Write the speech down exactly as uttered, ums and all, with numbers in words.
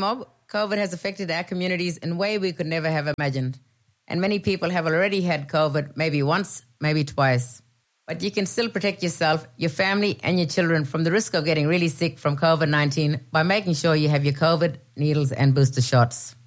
Mob, COVID has affected our communities in a way we could never have imagined. And many people have already had COVID, maybe once, maybe twice. But you can still protect yourself, your family, and your children from the risk of getting really sick from COVID nineteen by making sure you have your COVID needles and booster shots.